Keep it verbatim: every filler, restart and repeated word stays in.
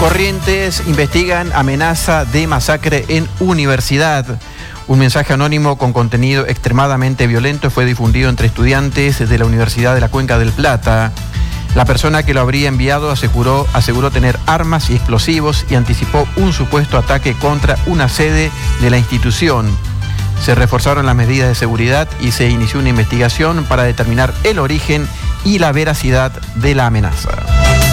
Corrientes investigan amenaza de masacre en universidad. Un mensaje anónimo con contenido extremadamente violento fue difundido entre estudiantes de la Universidad de la Cuenca del Plata. La persona que lo habría enviado aseguró, aseguró tener armas y explosivos y anticipó un supuesto ataque contra una sede de la institución. Se reforzaron las medidas de seguridad y se inició una investigación para determinar el origen y la veracidad de la amenaza.